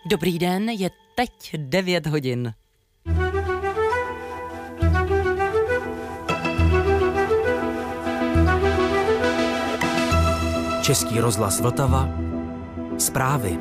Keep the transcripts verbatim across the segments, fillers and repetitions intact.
Dobrý den, je teď devět hodin. Český rozhlas Vltava. Zprávy.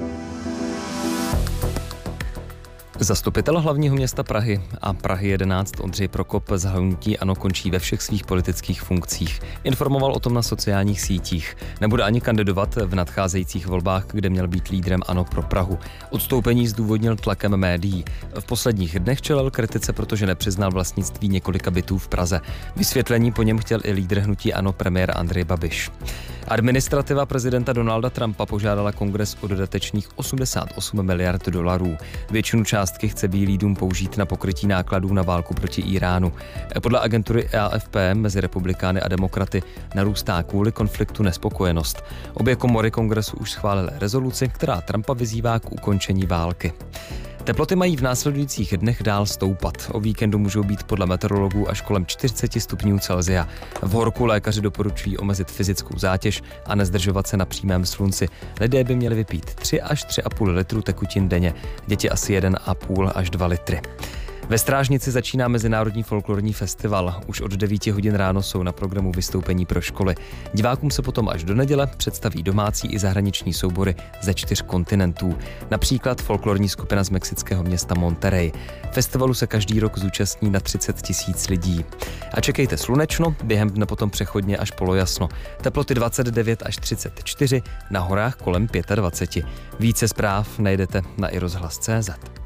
Zastupitel hlavního města Prahy a Prahy jedenáct Ondřej Prokop z hnutí ANO končí ve všech svých politických funkcích. Informoval o tom na sociálních sítích. Nebude ani kandidovat v nadcházejících volbách, kde měl být lídrem ANO pro Prahu. Odstoupení zdůvodnil tlakem médií. V posledních dnech čelil kritice, protože nepřiznal vlastnictví několika bytů v Praze. Vysvětlení po něm chtěl i lídr hnutí ANO premiér Andrej Babiš. Administrativa prezidenta Donalda Trumpa požádala kongres o dodatečných osmdesát osm miliard dolarů. Většinu částky chce Bílý dům použít na pokrytí nákladů na válku proti Íránu. Podle agentury A F P mezi republikány a demokraty narůstá kvůli konfliktu nespokojenost. Obě komory kongresu už schválily rezoluci, která Trumpa vyzývá k ukončení války. Teploty mají v následujících dnech dál stoupat. O víkendu můžou být podle meteorologů až kolem čtyřicet stupňů Celsia. V horku lékaři doporučují omezit fyzickou zátěž a nezdržovat se na přímém slunci. Lidé by měli vypít tři až tři a půl litru tekutin denně, děti asi jedna a půl až dva litry. Ve Strážnici začíná Mezinárodní folklorní festival. Už od devíti hodin ráno jsou na programu vystoupení pro školy. Divákům se potom až do neděle představí domácí i zahraniční soubory ze čtyř kontinentů. Například folklorní skupina z mexického města Monterrey. Festivalu se každý rok zúčastní na třicet tisíc lidí. A čekejte slunečno, během dne potom přechodně až polojasno. Teploty dvacet devět až třicet čtyři, na horách kolem dvacet pět. Více zpráv najdete na i rozhlas tečka cé zet.